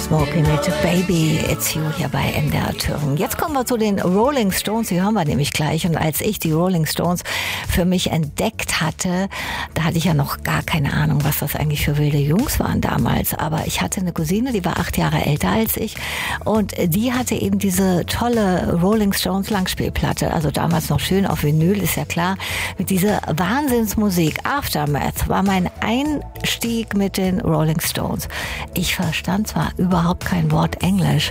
Smokey mit Baby, It's You hier bei MDR Thüringen. Jetzt kommen wir zu den Rolling Stones, die hören wir nämlich gleich. Und als ich die Rolling Stones für mich entdeckt hatte, da hatte ich ja noch gar keine Ahnung, was das eigentlich für wilde Jungs waren damals. Aber ich hatte eine Cousine, die war 8 Jahre älter als ich. Und die hatte eben diese tolle Rolling Stones Langspielplatte. Also damals noch schön auf Vinyl, ist ja klar. Mit dieser Wahnsinnsmusik. Aftermath war mein Einstieg mit den Rolling Stones. Ich verstand zwar überhaupt kein Wort Englisch,